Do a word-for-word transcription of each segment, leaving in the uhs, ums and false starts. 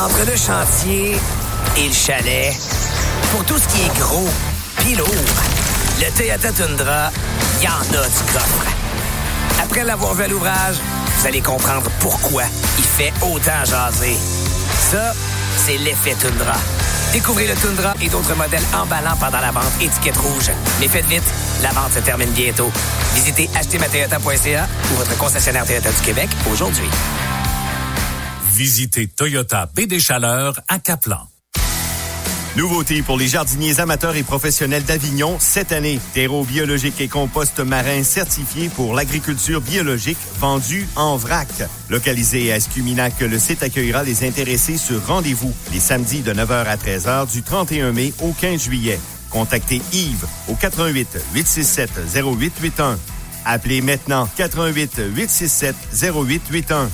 Entre le chantier et le chalet, pour tout ce qui est gros pis lourd, le Toyota Tundra, y en a du coffre. Après l'avoir vu à l'ouvrage, vous allez comprendre pourquoi il fait autant jaser. Ça, c'est l'effet Tundra. Découvrez le Tundra et d'autres modèles emballants pendant la vente étiquette rouge. Mais faites vite, la vente se termine bientôt. Visitez acheter ma toyota point c a ou votre concessionnaire Toyota du Québec aujourd'hui. Visitez Toyota Baie des Chaleurs à Caplan. Nouveauté pour les jardiniers amateurs et professionnels d'Avignon cette année. Terreau biologique et compost marin certifié pour l'agriculture biologique vendu en vrac. Localisé à Escuminac, le site accueillera les intéressés sur rendez-vous les samedis de neuf heures à treize heures du trente et un mai au quinze juillet. Contactez Yves au quatre un huit, huit six sept, zéro huit huit un. Appelez maintenant quatre un huit, huit six sept, zéro huit huit un.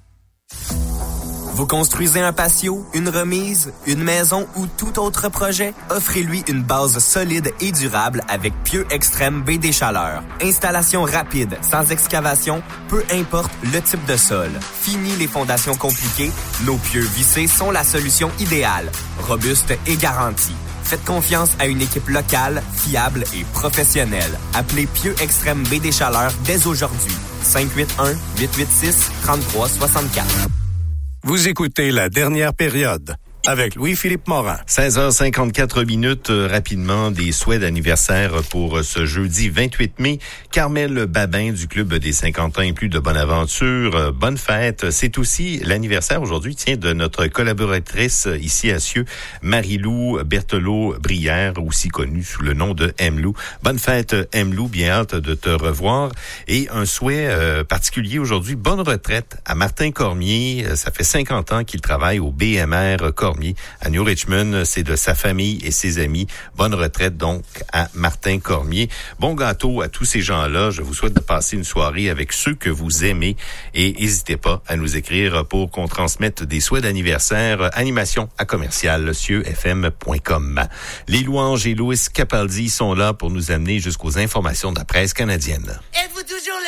Vous construisez un patio, une remise, une maison ou tout autre projet? Offrez-lui une base solide et durable avec Pieux Extrême Baie des Chaleurs. Installation rapide, sans excavation, peu importe le type de sol. Fini les fondations compliquées, nos pieux vissés sont la solution idéale, robuste et garantie. Faites confiance à une équipe locale, fiable et professionnelle. Appelez Pieux Extrême Baie des Chaleurs dès aujourd'hui. cinq huit un, huit huit six, trois trois six quatre. Vous écoutez La Dernière Période avec Louis-Philippe Morin. seize heures cinquante-quatre minutes, euh, rapidement, des souhaits d'anniversaire pour euh, ce jeudi vingt-huit mai. Carmel Babin du Club des cinquante ans et plus de Bonne Aventure. Euh, bonne fête. C'est aussi l'anniversaire aujourd'hui, tiens, de notre collaboratrice euh, ici à Cieux, Marie-Lou Berthelot-Brière, aussi connue sous le nom de M-Lou. Bonne fête, M-Lou. Bien hâte de te revoir. Et un souhait euh, particulier aujourd'hui, bonne retraite à Martin Cormier. Ça fait cinquante ans qu'il travaille au B M R Cormier à New Richmond. C'est de sa famille et ses amis. Bonne retraite donc à Martin Cormier. Bon gâteau à tous ces gens-là. Je vous souhaite de passer une soirée avec ceux que vous aimez et n'hésitez pas à nous écrire pour qu'on transmette des souhaits d'anniversaire. Animation à commercial cieux f m point com. Les louanges et Louis Capaldi sont là pour nous amener jusqu'aux informations de la presse canadienne. Êtes-vous toujours